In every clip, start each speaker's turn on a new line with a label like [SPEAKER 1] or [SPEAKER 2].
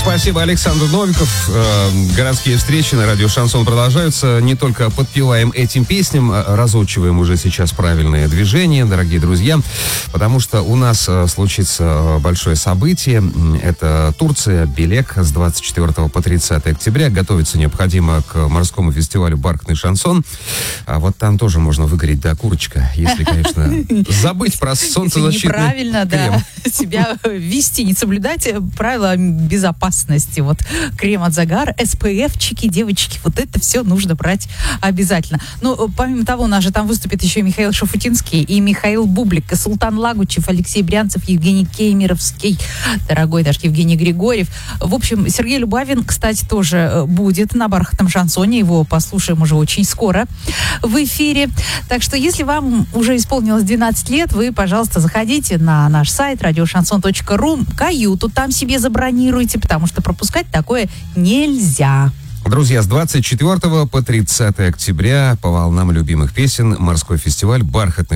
[SPEAKER 1] Спасибо, Александр Новиков. Городские встречи на радио «Шансон» продолжаются. Не только подпеваем этим песням, разучиваем уже сейчас правильные движения, дорогие друзья, потому что у нас случится большое событие. Это Турция, Белек, с 24 по 30 октября. Готовиться необходимо к морскому фестивалю «Бархатный шансон». А вот там тоже можно выгореть до окурочка, если, конечно, забыть про солнцезащитный
[SPEAKER 2] неправильно,
[SPEAKER 1] крем.
[SPEAKER 2] Да, себя вести, не соблюдать правила безопасности. Вот крем от загара, SPF-чики, девочки, вот это все нужно брать обязательно. Ну, помимо того, у нас же там выступит еще и Михаил Шафутинский, и Михаил Бублик, и Султан Лагучев, Алексей Брянцев, Евгений Кемеровский, дорогой наш Евгений Григорьев. В общем, Сергей Любавин, кстати, тоже будет на «Бархатном шансоне». Его послушаем уже очень скоро в эфире. Так что, если вам уже исполнилось 12 лет, вы, пожалуйста, заходите на наш сайт радиошансон.ру, каюту там себе забронируйте, потому что пропускать такое нельзя.
[SPEAKER 1] Друзья, с 24 по 30 октября по волнам любимых песен морской фестиваль «Бархатный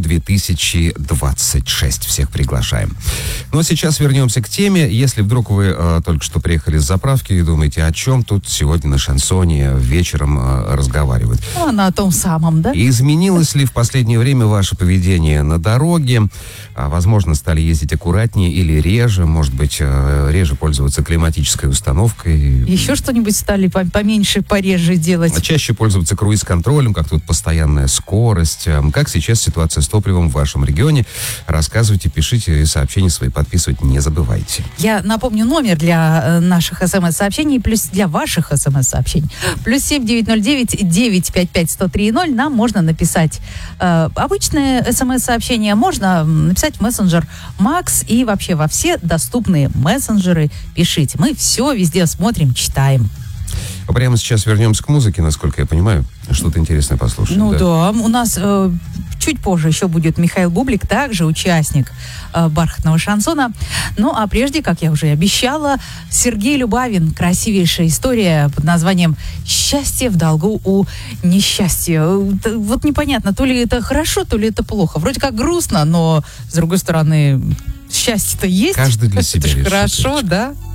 [SPEAKER 1] шансон-2026». Всех приглашаем. Ну а сейчас вернемся к теме. Если вдруг вы только что приехали с заправки и думаете, о чем тут сегодня на шансоне вечером разговаривают.
[SPEAKER 2] На том самом, да?
[SPEAKER 1] Изменилось ли в последнее время ваше поведение на дороге? Возможно, стали ездить аккуратнее или реже, может быть, реже пользоваться климатической установкой.
[SPEAKER 2] Еще что-нибудь стали поменьше, пореже делать.
[SPEAKER 1] Чаще пользоваться круиз-контролем, как тут постоянная скорость. Как сейчас ситуация с топливом в вашем регионе? Рассказывайте, пишите, сообщения свои подписывать не забывайте.
[SPEAKER 2] Я напомню номер для наших СМС-сообщений, плюс для ваших СМС-сообщений. Плюс 7909-955-1030. Нам можно написать обычное СМС-сообщение, можно написать в мессенджер Макс и вообще во все доступные мессенджеры пишите. Мы все везде смотрим, читаем.
[SPEAKER 1] Прямо сейчас вернемся к музыке, насколько я понимаю. Что-то интересное послушаем.
[SPEAKER 2] Ну да, у нас чуть позже еще будет Михаил Бублик, также участник «Бархатного шансона». Ну а прежде, как я уже и обещала, Сергей Любавин. Красивейшая история под названием «Счастье в долгу у несчастья». Вот непонятно, то ли это хорошо, то ли это плохо. Вроде как грустно, но с другой стороны, счастье-то есть.
[SPEAKER 1] Каждый для себя
[SPEAKER 2] это
[SPEAKER 1] решит.
[SPEAKER 2] Хорошо, да?